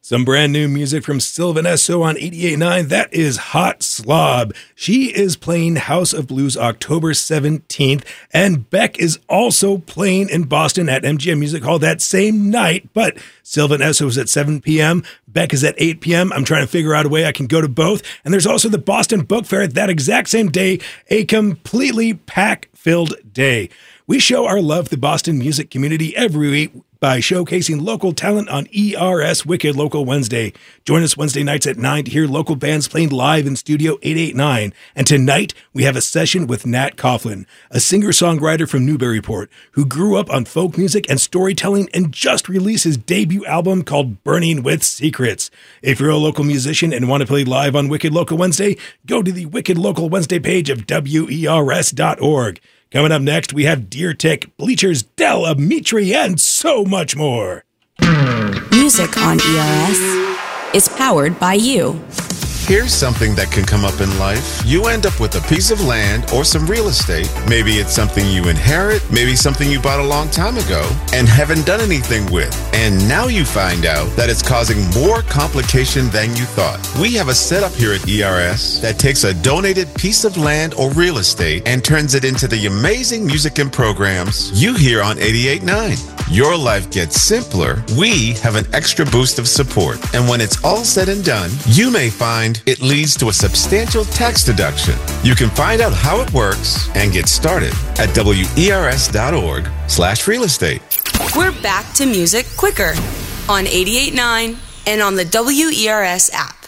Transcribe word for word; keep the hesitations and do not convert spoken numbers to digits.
Some brand new music from Sylvan Esso on eighty-eight point nine. That is Hot Slob. She is playing House of Blues October seventeenth, and Beck is also playing in Boston at M G M Music Hall that same night, but Sylvan Esso is at seven p.m., Beck is at eight p.m. I'm trying to figure out a way I can go to both, and there's also the Boston Book Fair that exact same day, a completely pack-filled day. We show our love to the Boston music community every week by showcasing local talent on E R S Wicked Local Wednesday. Join us Wednesday nights at nine to hear local bands playing live in Studio eight eighty-nine. And tonight, we have a session with Nat Coughlin, a singer-songwriter from Newburyport, who grew up on folk music and storytelling and just released his debut album called Burning with Secrets. If you're a local musician and want to play live on Wicked Local Wednesday, go to the Wicked Local Wednesday page of W E R S dot org. Coming up next, we have Deer Tick, Bleachers, Del Amitri, and so much more. Music on E R S is powered by you. Here's something that can come up in life. You end up with a piece of land or some real estate. Maybe it's something you inherit, maybe something you bought a long time ago and haven't done anything with. And now you find out that it's causing more complication than you thought. We have a setup here at E R S that takes a donated piece of land or real estate and turns it into the amazing music and programs you hear on eighty-eight point nine. Your life gets simpler. We have an extra boost of support. And when it's all said and done, you may find it leads to a substantial tax deduction. You can find out how it works and get started at W E R S dot org slash real estate. We're back to music quicker on eighty-eight point nine and on the W E R S app.